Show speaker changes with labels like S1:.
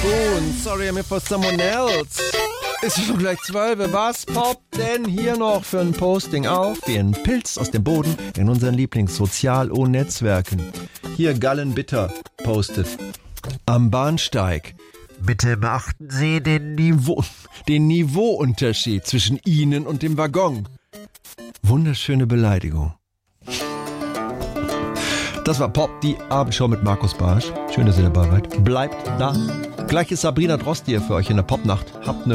S1: Und sorry, I'm here for someone else. Ist schon gleich 12. Was poppt denn hier noch für ein Posting auf? Wie ein Pilz aus dem Boden in unseren Lieblings-Sozial-O-Netzwerken. Hier Gallen Bitter postet. Am Bahnsteig. Bitte beachten Sie den Niveauunterschied zwischen Ihnen und dem Waggon. Wunderschöne Beleidigung. Das war Pop, die Abendshow mit Markus Barsch. Schön, dass ihr dabei seid. Bleibt da. Gleich ist Sabrina Drost hier für euch in der Popnacht. Habt eine